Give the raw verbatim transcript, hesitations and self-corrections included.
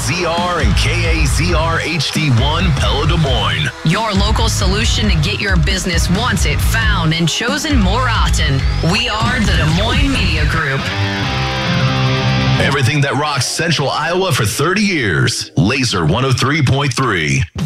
Z R and K A Z R H D one Pella Des Moines. Your local solution to get your business wanted, found, and chosen more often. We are the Des Moines Media Group. Everything that rocks Central Iowa for thirty years. Laser one oh three point three.